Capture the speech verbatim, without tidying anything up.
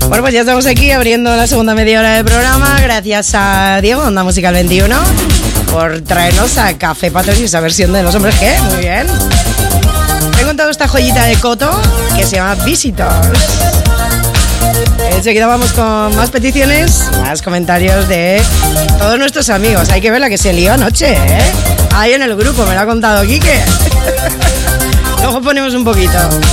Bueno, pues ya estamos aquí abriendo la segunda media hora del programa. Gracias a Diego, Onda Musical veintiuno, por traernos a Café Patrón y esa versión de Los Hombres G. Muy bien. He encontrado esta joyita de Coto que se llama Visitors. Enseguida vamos con más peticiones, más comentarios de todos nuestros amigos. Hay que ver la que se lió anoche, ¿eh? Ahí en el grupo, me lo ha contado Quique. Luego ponemos un poquito.